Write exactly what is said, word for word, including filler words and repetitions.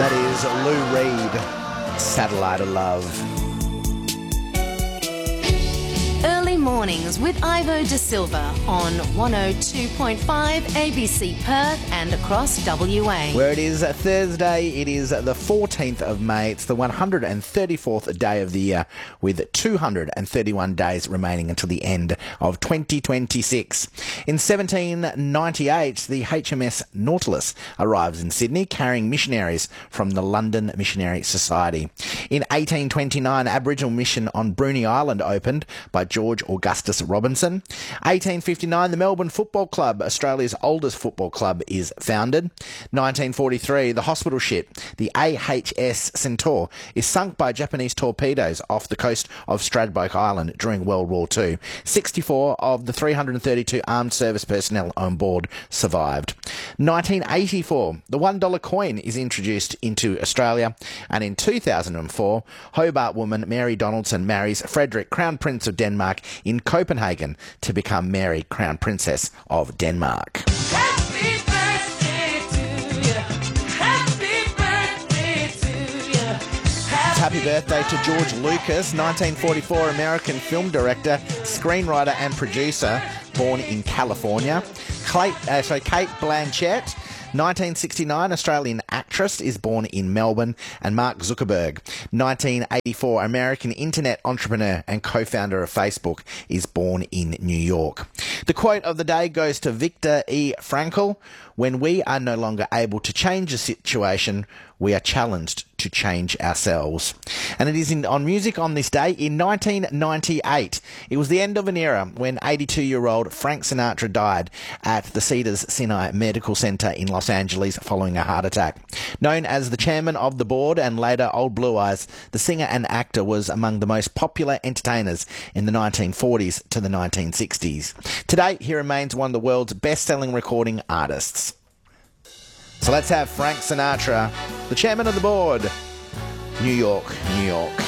That is Lou Reed, Satellite of Love. Early mornings with Ivo De Silva on one oh two point five A B C Perth and across W A. Where it is Thursday, it is the fourteenth of May. It's the one hundred thirty-fourth day of the year, with two hundred thirty-one days remaining until the end of twenty twenty-six. In seventeen ninety-eight, the H M S Nautilus arrives in Sydney, carrying missionaries from the London Missionary Society. In eighteen twenty-nine, Aboriginal mission on Bruny Island opened by George Augustus Robinson. eighteen fifty-nine, the Melbourne Football Club, Australia's oldest football club, is founded. nineteen forty-three, the hospital ship, the A H S Centaur, is sunk by Japanese torpedoes off the coast of Stradbroke Island during World War Two. sixty-four of the three hundred thirty-two armed service personnel on board survived. nineteen eighty-four, the one dollar coin is introduced into Australia. And in two thousand four, Hobart woman Mary Donaldson marries Frederick, Crown Prince of Denmark, in Copenhagen to become Mary, Crown Princess of Denmark. Happy birthday to you. Happy birthday to you. Happy birthday to George Lucas, nineteen forty-four American film director, screenwriter and producer, born in California. Kate, uh, so Kate Blanchett, nineteen sixty-nine Australian actress, is born in Melbourne. And Mark Zuckerberg, nineteen eighty-four American internet entrepreneur and co-founder of Facebook, is born in New York. The quote of the day goes to Viktor E. Frankl: "When we are no longer able to change a situation, we are challenged to change ourselves." And it is in, on music on this day in nineteen ninety-eight. It was the end of an era when eighty-two-year-old Frank Sinatra died at the Cedars-Sinai Medical Center in Los Angeles following a heart attack. Known as the chairman of the board and later Old Blue Eyes, the singer and actor was among the most popular entertainers in the nineteen forties to the nineteen sixties. Today, he remains one of the world's best-selling recording artists. So let's have Frank Sinatra, the chairman of the board. New York, New York.